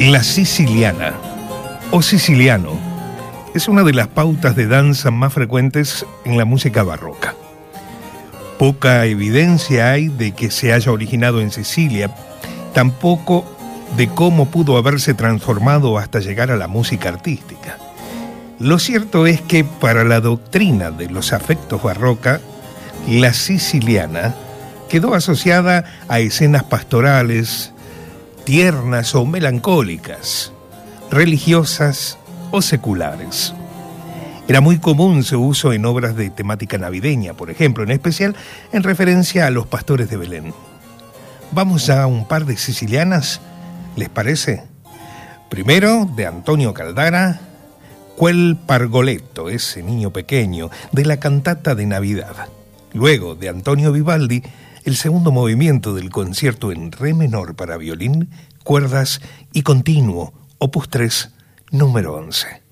La siciliana o siciliano es una de las pautas de danza más frecuentes en la música barroca. Poca evidencia hay de que se haya originado en Sicilia, tampoco de cómo pudo haberse transformado hasta llegar a la música artística. Lo cierto es que para la doctrina de los afectos barroca, la siciliana quedó asociada a escenas pastorales, tiernas o melancólicas, religiosas o seculares. Era muy común su uso en obras de temática navideña, por ejemplo, en especial en referencia a los pastores de Belén. Vamos a un par de sicilianas, ¿les parece? Primero, de Antonio Caldara, Quel Pargoletto, ese niño pequeño, de la cantata de Navidad. Luego, de Antonio Vivaldi, el segundo movimiento del concierto en re menor para violín, cuerdas y continuo, opus 3, número 11.